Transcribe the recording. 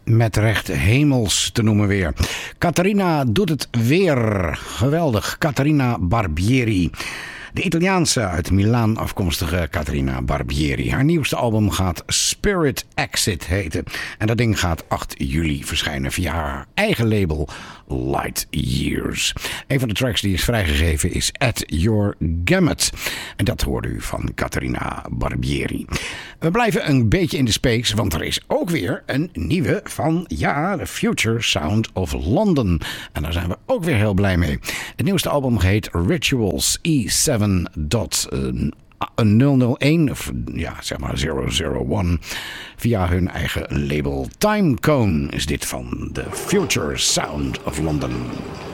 met recht hemels te noemen weer. Caterina doet het weer. Geweldig. Caterina Barbieri. De Italiaanse uit Milaan afkomstige Caterina Barbieri. Haar nieuwste album gaat Spirit Exit heten. En dat ding gaat 8 juli verschijnen via haar eigen label Light Years. Een van de tracks die is vrijgegeven is At Your Gamut. En dat hoorde u van Caterina Barbieri. We blijven een beetje in de space, want er is ook weer een nieuwe van, The Future Sound of London. En daar zijn we ook weer heel blij mee. Het nieuwste album heet Rituals E7.001, of zeg maar 001. Via hun eigen label Timecone is dit van The Future Sound of London.